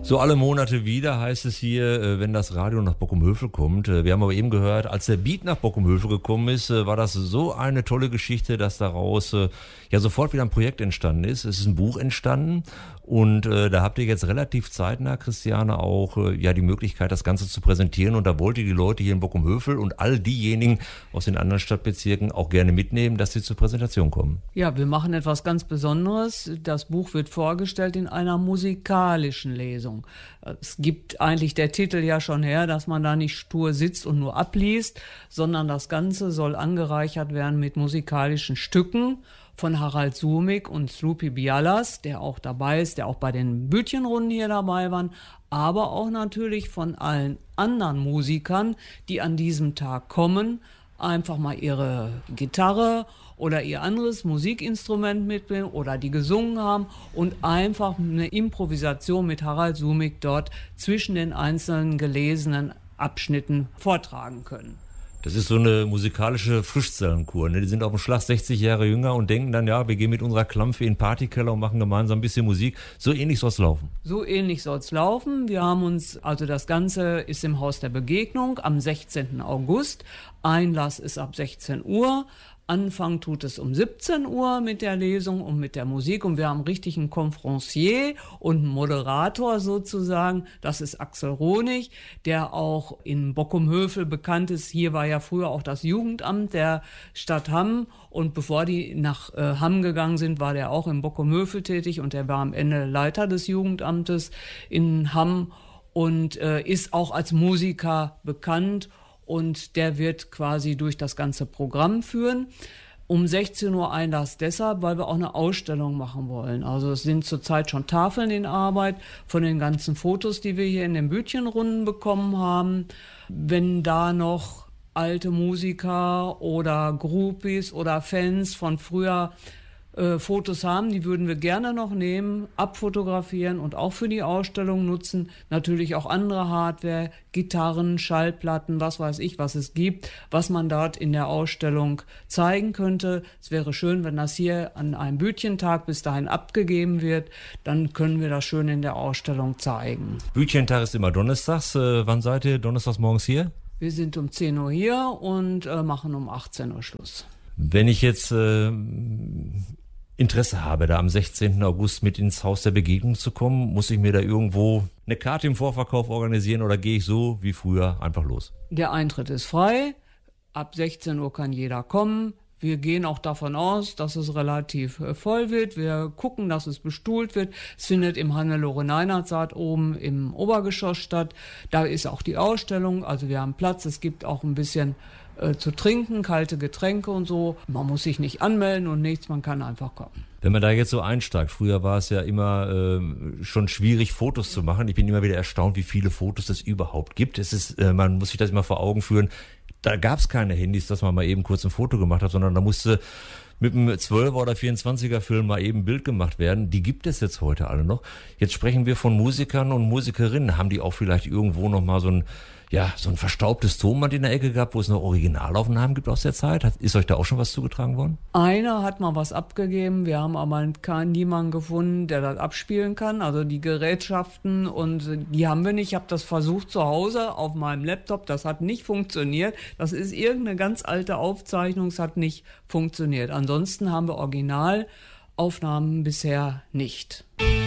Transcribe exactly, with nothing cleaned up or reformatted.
So alle Monate wieder heißt es hier, wenn das Radio nach Bockumhövel kommt. Wir haben aber eben gehört, als der Beat nach Bockumhövel gekommen ist, war das so eine tolle Geschichte, dass daraus ja sofort wieder ein Projekt entstanden ist. Es ist ein Buch entstanden und äh, da habt ihr jetzt relativ zeitnah, Christiane, auch äh, ja die Möglichkeit, das Ganze zu präsentieren. Und da wollt ihr die Leute hier in Bockumhövel und all diejenigen aus den anderen Stadtbezirken auch gerne mitnehmen, dass sie zur Präsentation kommen. Ja, wir machen etwas ganz Besonderes. Das Buch wird vorgestellt in einer musikalischen Lesung. Es gibt eigentlich der Titel ja schon her, dass man da nicht stur sitzt und nur abliest, sondern das Ganze soll angereichert werden mit musikalischen Stücken von Harald Sumik und Slupi Bialas, der auch dabei ist, der auch bei den Bütchenrunden hier dabei waren, aber auch natürlich von allen anderen Musikern, die an diesem Tag kommen, einfach mal ihre Gitarre oder ihr anderes Musikinstrument mitbringen oder die gesungen haben und einfach eine Improvisation mit Harald Sumik dort zwischen den einzelnen gelesenen Abschnitten vortragen können. Das ist so eine musikalische Frischzellenkur. Ne? Die sind auf dem Schlag sechzig Jahre jünger und denken dann, ja, wir gehen mit unserer Klampfe in den Partykeller und machen gemeinsam ein bisschen Musik. So ähnlich soll es laufen. So ähnlich soll es laufen. Wir haben uns, also das Ganze ist im Haus der Begegnung am sechzehnten August. Einlass ist ab sechzehn Uhr. Anfang tut es um siebzehn Uhr mit der Lesung und mit der Musik und wir haben richtig einen Konferencier und einen Moderator sozusagen, das ist Axel Ronig, der auch in Bockumhövel bekannt ist. Hier war ja früher auch das Jugendamt der Stadt Hamm und bevor die nach äh, Hamm gegangen sind, war der auch in Bockumhövel tätig und der war am Ende Leiter des Jugendamtes in Hamm und äh, ist auch als Musiker bekannt. Und der wird quasi durch das ganze Programm führen. Um sechzehn Uhr Einlass deshalb, weil wir auch eine Ausstellung machen wollen. Also es sind zurzeit schon Tafeln in Arbeit von den ganzen Fotos, die wir hier in den Bütchenrunden bekommen haben. Wenn da noch alte Musiker oder Groupies oder Fans von früher Äh, Fotos haben, die würden wir gerne noch nehmen, abfotografieren und auch für die Ausstellung nutzen. Natürlich auch andere Hardware, Gitarren, Schallplatten, was weiß ich, was es gibt, was man dort in der Ausstellung zeigen könnte. Es wäre schön, wenn das hier an einem Bütchentag bis dahin abgegeben wird, dann können wir das schön in der Ausstellung zeigen. Bütchentag ist immer donnerstags. Äh, wann seid ihr donnerstags morgens hier? Wir sind um zehn Uhr hier und äh, machen um achtzehn Uhr Schluss. Wenn ich jetzt äh, Interesse habe, da am sechzehnten August mit ins Haus der Begegnung zu kommen, muss ich mir da irgendwo eine Karte im Vorverkauf organisieren oder gehe ich so wie früher einfach los? Der Eintritt ist frei, ab sechzehn Uhr kann jeder kommen. Wir gehen auch davon aus, dass es relativ äh, voll wird. Wir gucken, dass es bestuhlt wird. Es findet im Hannelore-Neinert-Saat oben im Obergeschoss statt. Da ist auch die Ausstellung, also wir haben Platz. Es gibt auch ein bisschen äh, zu trinken, kalte Getränke und so. Man muss sich nicht anmelden und nichts, man kann einfach kommen. Wenn man da jetzt so einsteigt, früher war es ja immer äh, schon schwierig, Fotos zu machen. Ich bin immer wieder erstaunt, wie viele Fotos es überhaupt gibt. Es ist, äh, man muss sich das immer vor Augen führen. Da gab es keine Handys, dass man mal eben kurz ein Foto gemacht hat, sondern da musste mit einem zwölfer oder vierundzwanziger Film mal eben ein Bild gemacht werden. Die gibt es jetzt heute alle noch. Jetzt sprechen wir von Musikern und Musikerinnen. Haben die auch vielleicht irgendwo noch mal so ein, ja, so ein verstaubtes Tonband in der Ecke gehabt, wo es noch Originalaufnahmen gibt aus der Zeit? Hat, ist euch da auch schon was zugetragen worden? Einer hat mal was abgegeben. Wir haben aber keinen, niemanden gefunden, der das abspielen kann. Also die Gerätschaften und die haben wir nicht. Ich habe das versucht zu Hause auf meinem Laptop. Das hat nicht funktioniert. Das ist irgendeine ganz alte Aufzeichnung. Es hat nicht funktioniert. Ansonsten haben wir Originalaufnahmen bisher nicht.